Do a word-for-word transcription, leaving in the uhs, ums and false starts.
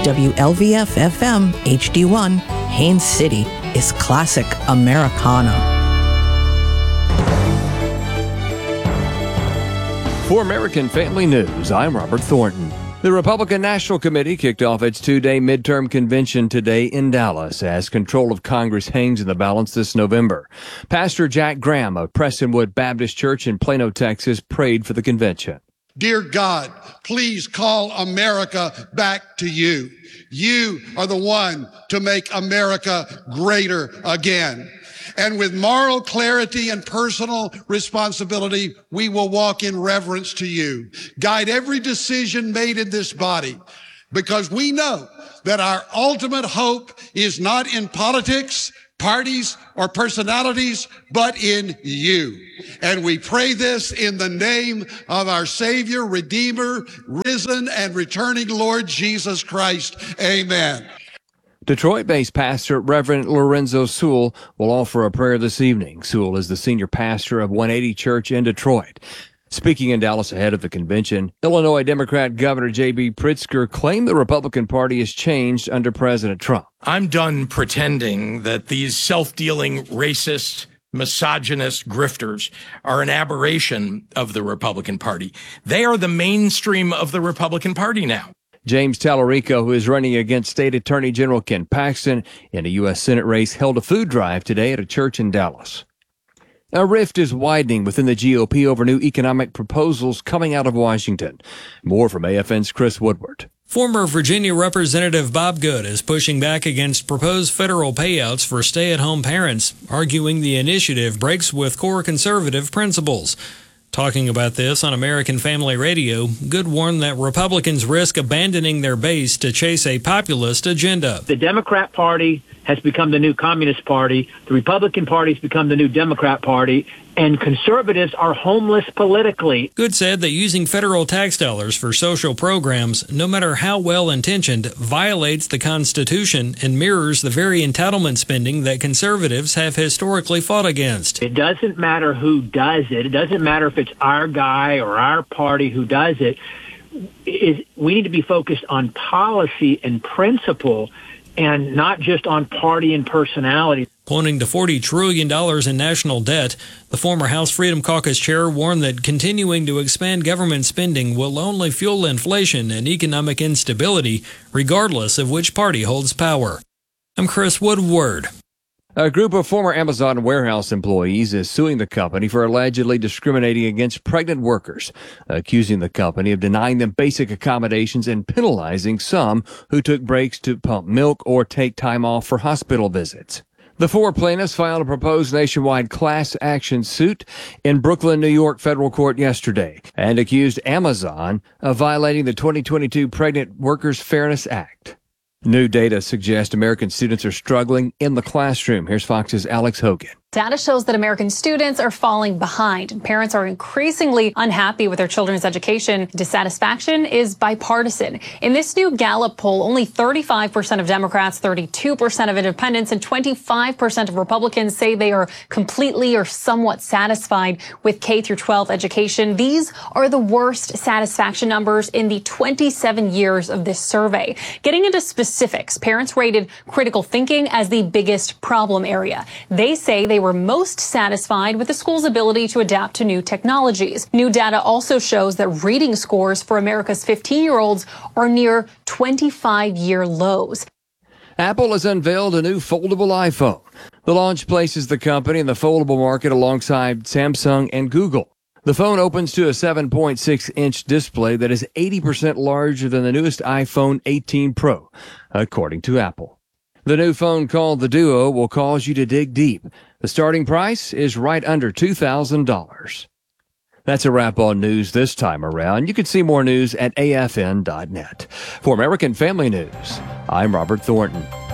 W L V F F M H D one, Haines City, is classic Americana. For American Family News, I'm Robert Thornton. The Republican National Committee kicked off its two-day midterm convention today in Dallas as control of Congress hangs in the balance this November. Pastor Jack Graham of Prestonwood Baptist Church in Plano, Texas, prayed for the convention. Dear God, please call America back to you. You are the one to make America greater again. And with moral clarity and personal responsibility, we will walk in reverence to you. Guide every decision made in this body, because we know that our ultimate hope is not in politics, parties, or personalities, but in you. And we pray this in the name of our Savior, Redeemer, risen and returning Lord Jesus Christ. Amen. Detroit-based pastor Reverend Lorenzo Sewell will offer a prayer this evening. Sewell is the senior pastor of one eighty Church in Detroit. Speaking in Dallas ahead of the convention, Illinois Democrat Governor J B Pritzker claimed the Republican Party has changed under President Trump. I'm done pretending that these self-dealing racist, misogynist grifters are an aberration of the Republican Party. They are the mainstream of the Republican Party now. James Tallarico, who is running against State Attorney General Ken Paxton in a U S Senate race, held a food drive today at a church in Dallas. A rift is widening within the G O P over new economic proposals coming out of Washington. More from A F N's Chris Woodward. Former Virginia Representative Bob Good is pushing back against proposed federal payouts for stay-at-home parents, arguing the initiative breaks with core conservative principles. Talking about this on American Family Radio, Good warned that Republicans risk abandoning their base to chase a populist agenda. The Democrat Party has become the new Communist Party. The Republican Party has become the new Democrat Party. And conservatives are homeless politically. Good said that using federal tax dollars for social programs, no matter how well-intentioned, violates the Constitution and mirrors the very entitlement spending that conservatives have historically fought against. It doesn't matter who does it. It doesn't matter if it's our guy or our party who does it. It we need to be focused on policy and principle and not just on party and personality. Pointing to forty trillion dollars in national debt, the former House Freedom Caucus chair warned that continuing to expand government spending will only fuel inflation and economic instability, regardless of which party holds power. I'm Chris Woodward. A group of former Amazon warehouse employees is suing the company for allegedly discriminating against pregnant workers, accusing the company of denying them basic accommodations and penalizing some who took breaks to pump milk or take time off for hospital visits. The four plaintiffs filed a proposed nationwide class action suit in Brooklyn, New York federal court yesterday and accused Amazon of violating the twenty twenty-two Pregnant Workers Fairness Act. New data suggests American students are struggling in the classroom. Here's Fox's Alex Hogan. Data shows that American students are falling behind, and parents are increasingly unhappy with their children's education. Dissatisfaction is bipartisan. In this new Gallup poll, only thirty-five percent of Democrats, thirty-two percent of independents, and twenty-five percent of Republicans say they are completely or somewhat satisfied with K through twelve education. These are the worst satisfaction numbers in the twenty-seven years of this survey. Getting into specifics, parents rated critical thinking as the biggest problem area. They say they were most satisfied with the school's ability to adapt to new technologies. New data also shows that reading scores for America's fifteen-year-olds are near twenty-five-year lows. Apple has unveiled a new foldable iPhone. The launch places the company in the foldable market alongside Samsung and Google. The phone opens to a seven point six inch display that is eighty percent larger than the newest iPhone eighteen Pro, according to Apple. The new phone called the Duo will cause you to dig deep. The starting price is right under two thousand dollars. That's a wrap on news this time around. You can see more news at A F N dot net. For American Family News, I'm Robert Thornton.